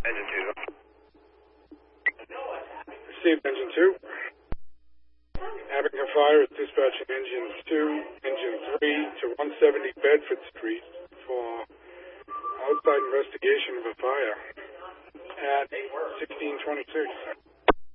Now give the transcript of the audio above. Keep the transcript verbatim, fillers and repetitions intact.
Engine two. Received engine two. Abington Fire is dispatching engine two, engine three to one seventy Bedford Street for outside investigation of a fire at sixteen twenty-six.